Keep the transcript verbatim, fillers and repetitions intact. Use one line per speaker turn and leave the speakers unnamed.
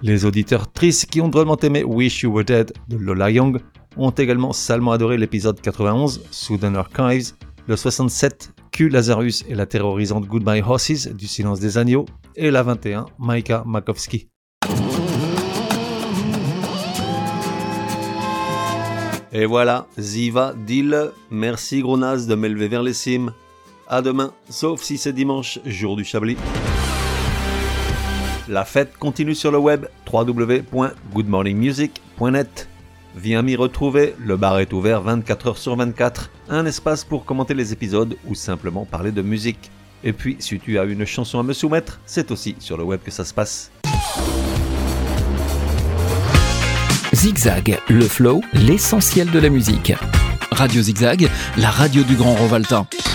Les auditeurs tristes qui ont drôlement aimé Wish You Were Dead de Lola Young ont également salement adoré l'épisode quatre-vingt-onze, Southern Archives, le soixante-sept, Q Lazarus et la terrorisante Goodbye Horses du Silence des Agneaux, et la vingt et un, Maika Makowski. Et voilà, Ziva Dil, merci gros naze de m'élever vers les cimes. À demain, sauf si c'est dimanche, jour du Chablis. La fête continue sur le web, w w w point good morning music point net. Viens m'y retrouver, le bar est ouvert vingt-quatre heures sur vingt-quatre, un espace pour commenter les épisodes ou simplement parler de musique. Et puis, si tu as une chanson à me soumettre, c'est aussi sur le web que ça se passe.
Zigzag, le flow, l'essentiel de la musique. Radio Zigzag, la radio du Grand Rovaltin.